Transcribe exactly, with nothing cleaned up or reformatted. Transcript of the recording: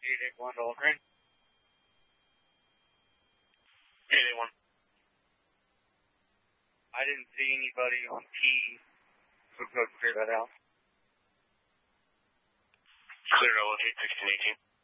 eight eight one Dollar Green. eight eight one. I didn't see anybody on T. So go clear that out. Clear out eight sixteen eighteen.